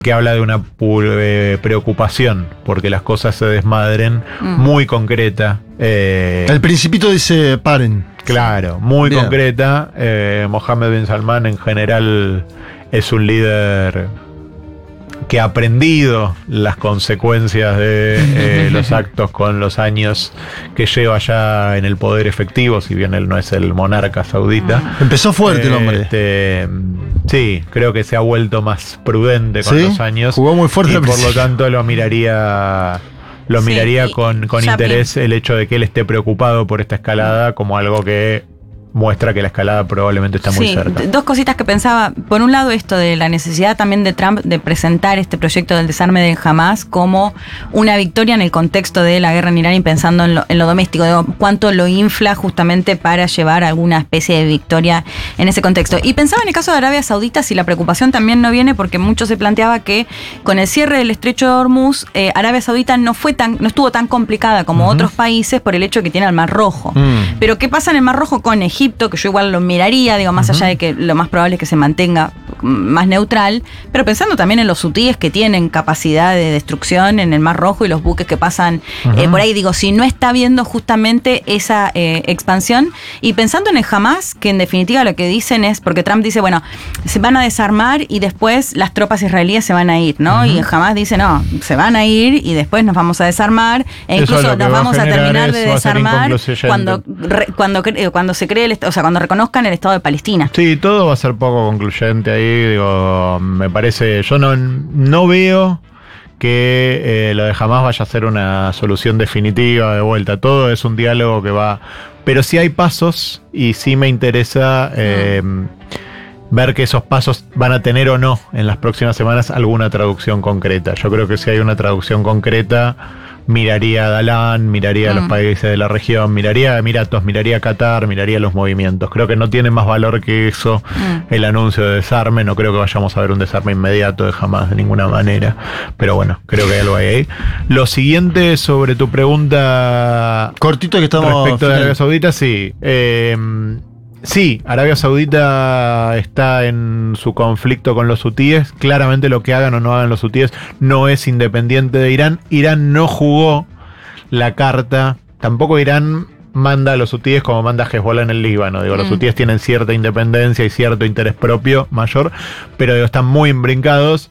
que habla de una preocupación porque las cosas se desmadren, muy concreta. El Principito dice paren. Claro, muy Bien. concreta. Mohammed bin Salman en general es un líder que ha aprendido las consecuencias de los actos con los años que lleva ya en el poder efectivo, si bien él no es el monarca saudita. Empezó fuerte el hombre. Sí, creo que se ha vuelto más prudente con ¿Sí? los años. Jugó muy fuerte y al por lo principio. tanto lo miraría con ya interés el hecho de que él esté preocupado por esta escalada como algo que muestra que la escalada probablemente está muy cerca. Dos cositas que pensaba. Por un lado, esto de la necesidad también de Trump de presentar este proyecto del desarme de Hamás como una victoria en el contexto de la guerra en Irán y pensando en lo doméstico, digo, cuánto lo infla justamente para llevar alguna especie de victoria en ese contexto. Y pensaba en el caso de Arabia Saudita si la preocupación también no viene porque mucho se planteaba que con el cierre del estrecho de Hormuz, Arabia Saudita no estuvo tan complicada como otros países por el hecho de que tiene el Mar Rojo. Pero ¿qué pasa en el Mar Rojo con Egipto? Que yo igual lo miraría, digo, más allá de que lo más probable es que se mantenga más neutral, pero pensando también en los hutíes que tienen capacidad de destrucción en el Mar Rojo y los buques que pasan por ahí, digo, si no está viendo justamente esa expansión, y pensando en el Hamás, que en definitiva lo que dicen es, porque Trump dice, bueno, se van a desarmar y después las tropas israelíes se van a ir, ¿no? Y el Hamás dice, no, se van a ir y después nos vamos a desarmar, e incluso nos vamos a terminar de desarmar cuando se cree cuando reconozcan el Estado de Palestina. Sí, todo va a ser poco concluyente ahí, digo, me parece, yo no veo que lo de Hamás vaya a ser una solución definitiva de vuelta, todo es un diálogo que va, pero sí hay pasos y sí me interesa ver que esos pasos van a tener o no en las próximas semanas alguna traducción concreta. Yo creo que si hay una traducción concreta, miraría a Dalán, miraría a los países de la región, miraría a Emiratos, miraría a Qatar, miraría los movimientos. Creo que no tiene más valor que eso el anuncio de desarme. No creo que vayamos a ver un desarme inmediato de Hamás de ninguna manera. Pero bueno, creo que hay algo ahí. Lo siguiente sobre tu pregunta cortito que estamos respecto de Arabia Saudita, sí. Sí, Arabia Saudita está en su conflicto con los hutíes. Claramente lo que hagan o no hagan los hutíes no es independiente de Irán. Irán no jugó la carta. Tampoco Irán manda a los hutíes como manda Hezbollah en el Líbano. Digo, los hutíes tienen cierta independencia y cierto interés propio mayor, pero digo, están muy imbrincados.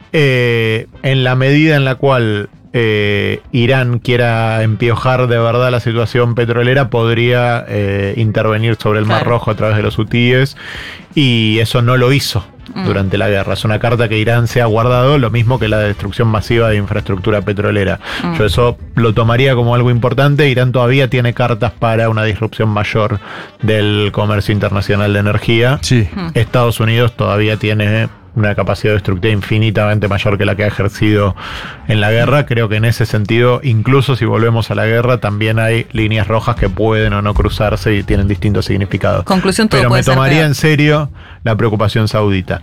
En la medida en la cual Irán quiera empiojar de verdad la situación petrolera, podría intervenir sobre el Mar Rojo a través de los hutíes, y eso no lo hizo durante la guerra. Es una carta que Irán se ha guardado, lo mismo que la destrucción masiva de infraestructura petrolera. Yo eso lo tomaría como algo importante. Irán todavía tiene cartas para una disrupción mayor del comercio internacional de energía. Sí. Estados Unidos todavía tiene una capacidad destructiva infinitamente mayor que la que ha ejercido en la guerra. Creo que en ese sentido, incluso si volvemos a la guerra, también hay líneas rojas que pueden o no cruzarse y tienen distintos significados. Conclusión, todo pero puede me ser tomaría peor. en serio la preocupación saudita.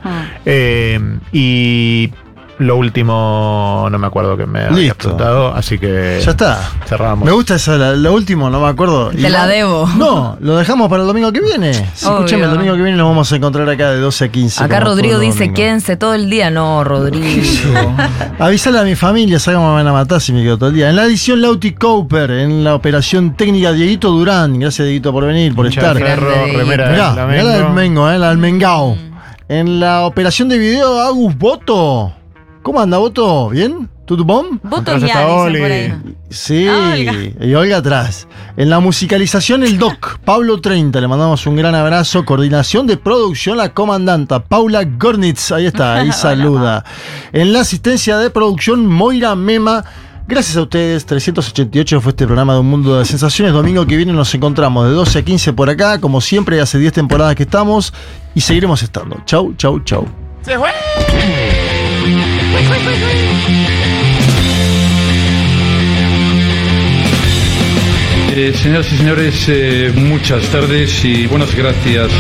Y lo último, no me acuerdo que me había preguntado, así que ya está. Cerramos. Me gusta esa, lo último, no me acuerdo. Te la debo. No, lo dejamos para el domingo que viene. Si escuchame, el domingo que viene nos vamos a encontrar acá de 12 a 15. Acá Rodrigo dice, quédense todo el día. No, Rodrigo. Avisale a mi familia, sabes cómo me van a matar si me quedo todo el día. En la edición Lauti Cooper, en la operación técnica Dieguito Durán. Gracias, Dieguito, por venir, por estar. Mirá la del Mengo, la del Mengao. En la operación de video, Agus Boto. ¿Cómo anda, Boto? ¿Bien? ¿Tutupom? Boto ya, dicen por ahí. Sí, y Olga atrás. En la musicalización, el Doc, Pablo 30, le mandamos un gran abrazo. Coordinación de producción, la comandanta Paula Gornitz, ahí está, ahí saluda. En la asistencia de producción, Moira Mema. Gracias a ustedes, 388 fue este programa de Un Mundo de Sensaciones. Domingo que viene nos encontramos de 12 a 15 por acá, como siempre, hace 10 temporadas que estamos, y seguiremos estando. Chau, chau, chau. ¡Se fue! Señoras y señores, muchas tardes y buenas gracias.